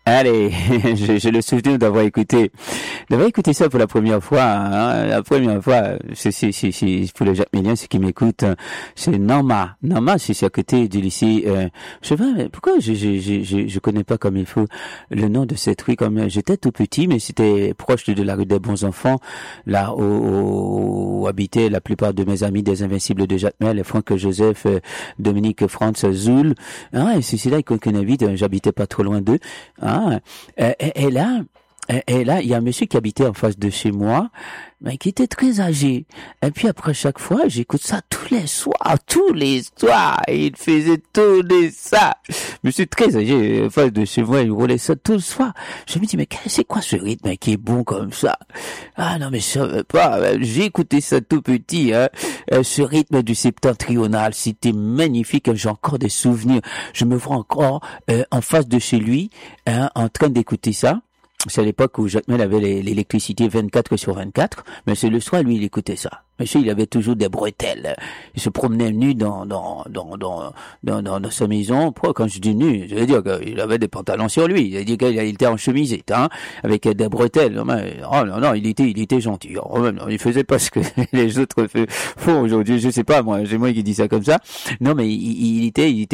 Allez, j'ai le souvenir d'avoir écouté ça pour la première fois. Hein. La première fois, c'est pour les Jacmeliens, ceux qui m'écoutent, c'est Norma. Norma, c'est à côté du lycée. Je sais pas, pourquoi je connais pas comme il faut le nom de cette rue. Comme j'étais tout petit, mais c'était proche de la rue des Bons Enfants, là où habitaient la plupart de mes amis des Invincibles de Jacmel, Franck Joseph, Dominique, Franz, Zoul. Ah, c'est là qu'on habite. J'habitais pas trop loin d'eux. Ah, et là, il y a un monsieur qui habitait en face de chez moi, mais qui était très âgé. Et puis après chaque fois, j'écoute ça tous les soirs. Il faisait tourner ça. Monsieur très âgé, en face de chez moi, il roulait ça tout le soir. Je me dis, mais c'est quoi ce rythme qui est bon comme ça? Ah non, mais je savais pas. J'ai écouté ça tout petit, hein. Ce rythme du septentrional, c'était magnifique. J'ai encore des souvenirs. Je me vois encore en face de chez lui, hein, en train d'écouter ça. C'est à l'époque où Jacmel avait l'électricité 24/24, mais c'est le soir, lui, il écoutait ça. Monsieur, il avait toujours des bretelles. Il se promenait nu dans sa maison. Pourquoi, quand je dis nu, je veux dire qu'il avait des pantalons sur lui. Il a dit qu'il était en chemisette, hein, avec des bretelles. Oh non, il était gentil. Oh, non, il faisait pas ce que les autres font aujourd'hui. Je sais pas, moi, j'ai moi qui dis ça comme ça. Non, mais il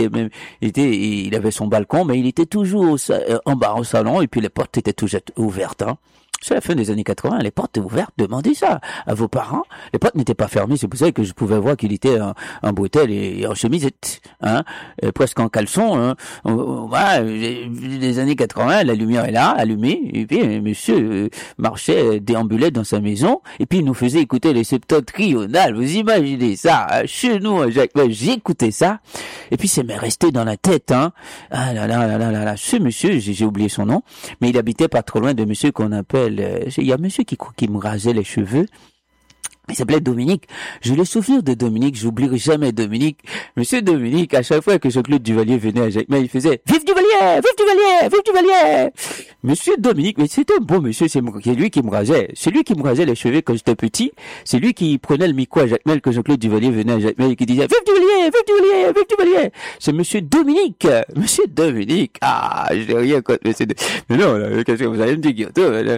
avait son balcon, mais il était toujours en bas au salon, et puis les portes étaient toujours ouvertes, hein. C'est la fin des années 80, les portes étaient ouvertes, demandez ça à vos parents. Les portes n'étaient pas fermées, c'est pour ça que je pouvais voir qu'il était en bretelle et en chemisette, hein, presque en caleçon, hein. Voilà, les années 80, la lumière est là, allumée, et puis monsieur marchait, déambulait dans sa maison, et puis il nous faisait écouter les septentrionales. Vous imaginez ça, hein, chez nous, j'écoutais ça, et puis c'est m'est resté dans la tête, hein. Ah là, ce monsieur, j'ai oublié son nom, mais il habitait pas trop loin de monsieur qu'on appelle, il y a monsieur qui me rasait les cheveux. Il s'appelait Dominique. J'ai le souvenir de Dominique, j'oublierai jamais Dominique. Monsieur Dominique, à chaque fois que Jean-Claude Duvalier venait à Jacmel, il faisait « Vive Duvalier! Vive Duvalier! Vive Duvalier !» Monsieur Dominique, mais c'était un bon monsieur, c'est lui qui me rasait. C'est lui qui me rasait les cheveux quand j'étais petit. C'est lui qui prenait le micro à Jacmel quand Jean-Claude Duvalier venait à Jacmel et qui disait « Vive Duvalier! Vive Duvalier! Vive Duvalier !» C'est monsieur Dominique. Monsieur Dominique. Ah, je n'ai rien contre monsieur Mais non, là, qu'est-ce que vous allez me dire,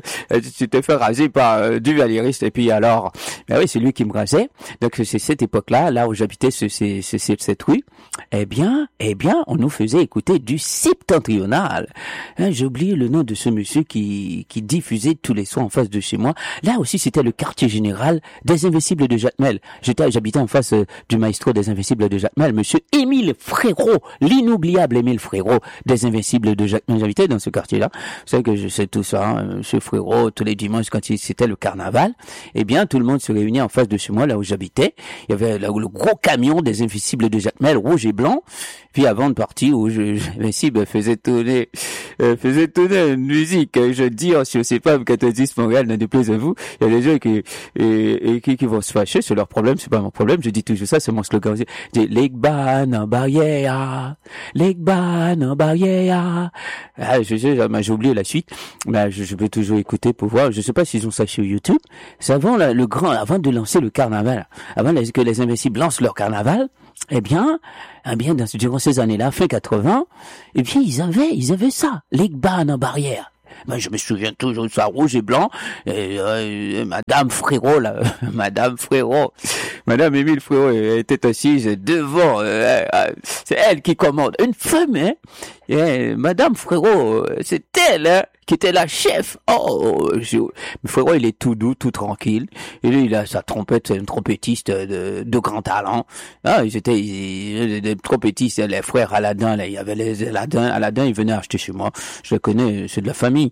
tu te fais raser par Duvalieriste et puis alors... oui, c'est lui qui me rasait. Donc c'est cette époque-là, là où j'habitais cette rue. Eh bien, on nous faisait écouter du septentrional. Hein, j'ai oublié le nom de ce monsieur qui diffusait tous les soirs en face de chez moi. Là aussi, c'était le quartier général des Invincibles de Jacmel. J'habitais en face du maestro des Invincibles de Jacmel, monsieur Émile Frérot, l'inoubliable Émile Frérot des Invincibles de Jacmel. J'habitais dans ce quartier-là. Vous savez que je sais tout ça, hein, monsieur Frérot, tous les dimanches quand c'était le carnaval. Eh bien, tout le monde se réunit en face de chez moi, là où j'habitais. Il y avait là, le gros camion des Invincibles de Jacmel, rouge et blanc. Puis avant de partir, où Invincible faisait tourner une musique. Je dis, si on sait pas, 90 Montréal, n'en déplaise à vous. Il y a des gens qui vont se fâcher sur leur problème. C'est pas mon problème. Je dis toujours ça, c'est mon slogan. Je dis, Legban en barrière. Legban en barrière. Ah, j'ai oublié la suite. Mais je peux toujours écouter pour voir. Je sais pas s'ils ont ça sur YouTube. C'est avant avant de lancer le carnaval, avant que les Invincibles lancent leur carnaval, eh bien, durant ces années-là, fin 80, et puis ils avaient ça, les bannes en barrière. Ben, je me souviens toujours de ça, rouge et blanc, Madame Frérot, là, Madame Émile Frérot, elle était assise devant, c'est elle qui commande, une femme, hein, et Madame Frérot, c'est elle, hein, qui était la chef. Mais Frérot, il est tout doux, tout tranquille. Et lui, il a sa trompette, c'est un trompettiste de grand talent. Ah, ils étaient des trompettistes, les frères Aladin, là, il y avait les Aladin, ils venaient acheter chez moi. Je les connais, c'est de la famille.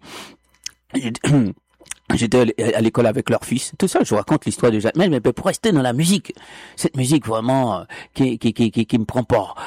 J'étais à l'école avec leur fils. Tout ça, je vous raconte l'histoire de Jacmel, mais pour rester dans la musique. Cette musique vraiment, qui me prend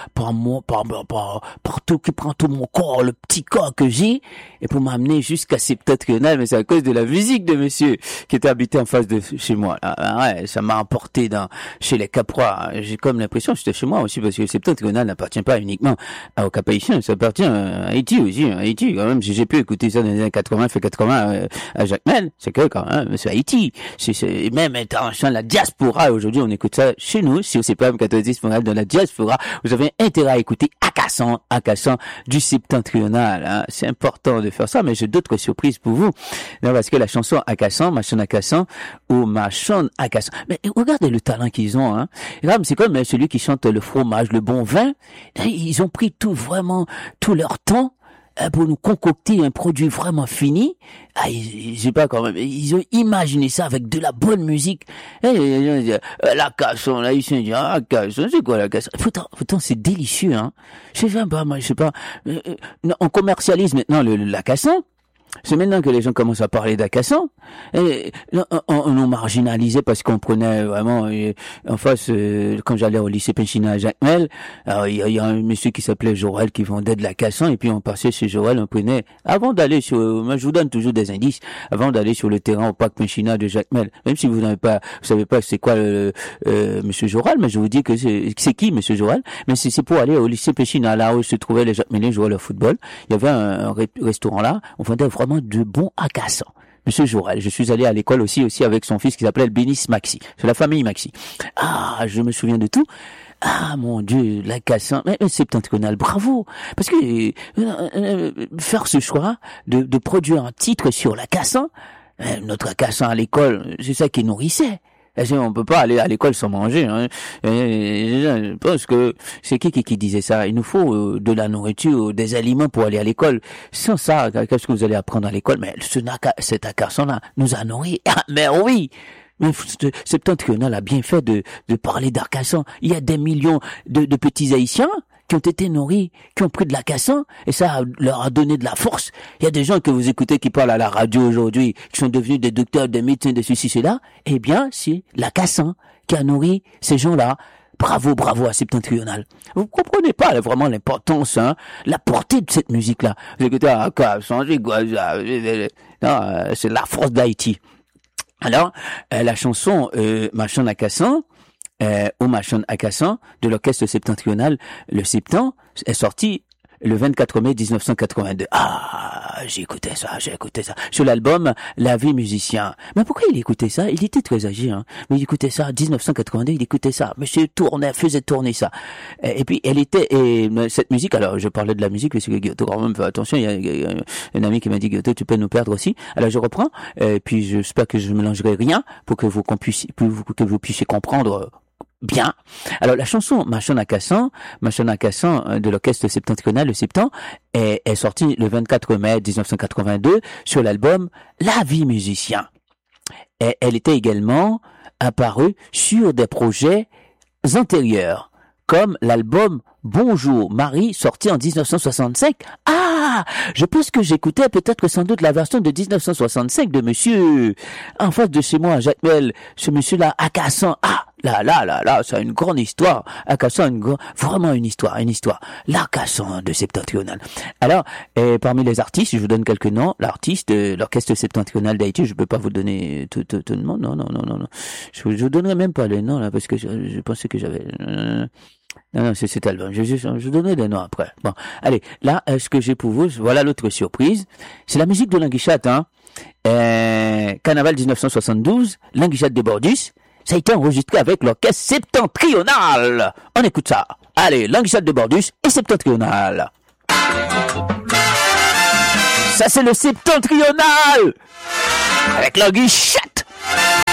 partout, qui prend tout mon corps, le petit corps que j'ai, et pour m'amener jusqu'à Septentrional, mais c'est à cause de la musique de monsieur, qui était habité en face de chez moi. Ouais, ça m'a emporté chez les Caprois. J'ai comme l'impression que j'étais chez moi aussi, parce que Septentrional n'appartient pas uniquement aux Cap-Haïtiens, ça appartient à Haïti aussi. Haïti, quand même, j'ai pu écouter ça dans les années 80, fait 80, à Jacmel. c'est que quand même, c'est Haïti. C'est même international, la diaspora. Aujourd'hui, on écoute ça chez nous, sur CPM 90.1 de la diaspora. Vous avez intérêt à écouter Akassan du septentrional. Hein. C'est important de faire ça, mais j'ai d'autres surprises pour vous. Non, parce que la chanson Akassan, Machon Akassan ou Machon Akassan. Mais regardez le talent qu'ils ont. Hein. C'est comme celui qui chante le fromage, le bon vin. Ils ont pris tout leur temps pour nous concocter un produit vraiment fini. Je sais pas quand même, ils ont imaginé ça avec de la bonne musique. La casson, là, ils se disent, casson, c'est quoi la casson? Pourtant, c'est délicieux, hein. Je sais pas, on commercialise maintenant la casson. C'est maintenant que les gens commencent à parler d'Akassan. Et on nous marginalisait parce qu'on prenait vraiment en face quand j'allais au lycée Penchina à Jacmel, il y a un monsieur qui s'appelait Jorel qui vendait de l'Akassan et puis on passait chez Jorel, on prenait moi je vous donne toujours des indices avant d'aller sur le terrain au parc Penchina de Jacmel. Même si vous savez pas c'est quoi monsieur Jorel, mais je vous dis que c'est qui monsieur Jorel, mais c'est pour aller au lycée Penchina là où se trouvaient les Jacmeliens jouaient le football. Il y avait un restaurant là, on vendait vraiment de bons Akassan. Monsieur Jorel, je suis allé à l'école aussi avec son fils qui s'appelait Bénis Maxi. C'est la famille Maxi. Je me souviens de tout. Mon Dieu, l'Akassan, mais septentrional, bravo. Parce que faire ce choix de produire un titre sur l'Akassan, notre Akassan à l'école, c'est ça qui nourrissait. On peut pas aller à l'école sans manger. Hein. Je pense que c'est qui disait ça. Il nous faut de la nourriture, des aliments pour aller à l'école. Sans ça, qu'est-ce que vous allez apprendre à l'école? Mais cet Akassan-là nous a nourris. Mais oui. Mais Septentrional a bien fait de parler d'Akassan. Il y a des millions de petits Haïtiens qui ont été nourris, qui ont pris de l'Akassan, et ça leur a donné de la force. Il y a des gens que vous écoutez qui parlent à la radio aujourd'hui, qui sont devenus des docteurs, des médecins, de ceci, cela. Eh bien, c'est l'Akassan qui a nourri ces gens-là. Bravo à Septentrional. Vous comprenez pas vraiment l'importance, hein, la portée de cette musique-là. Vous écoutez Akassan, c'est la force d'Haïti. Alors, la chanson Machon Akassan, au Machon Akassan de l'orchestre septentrional, le Septent, est sorti le 24 mai 1982. J'ai écouté ça. Sur l'album La vie musicien. Mais pourquoi il écoutait ça? Il était très âgé, hein. Mais il écoutait ça, 1982, il écoutait ça. Monsieur faisait tourner ça. Et puis, cette musique, alors, je parlais de la musique, parce que Guillotot, quand même, fais attention, il y a un ami qui m'a dit, Guillotot, tu peux nous perdre aussi. Alors, je reprends, et puis j'espère que je ne mélangerai rien pour que vous puissiez comprendre bien. Alors, la chanson Machon Akassan de l'orchestre septentrional, le Septent, est sortie le 24 mai 1982 sur l'album La vie musicien. Et elle était également apparue sur des projets antérieurs, comme l'album Bonjour Marie, sorti en 1965. Je pense que j'écoutais peut-être sans doute la version de 1965 de monsieur, en face de chez moi, à Jacmel, ce monsieur-là, Akassan. Là, c'est une grande histoire. Akassan, vraiment une histoire. L'Akassan de Septentrional. Alors, parmi les artistes, je vous donne quelques noms. L'artiste de l'orchestre septentrional d'Haïti, je peux pas vous donner tout le monde. Non. Je vous donnerai même pas les noms, là, parce que je pensais que j'avais, non, c'est cet album. Je donnerai des noms après. Bon. Allez. Là, ce que j'ai pour vous, voilà l'autre surprise. C'est la musique de Languichat, hein. Carnaval 1972, Languichat de Bordus. Ça a été enregistré avec l'orchestre septentrional. On écoute ça. Allez, Languichat de Bordus et septentrional. Ça, c'est le septentrional. Avec Languichat.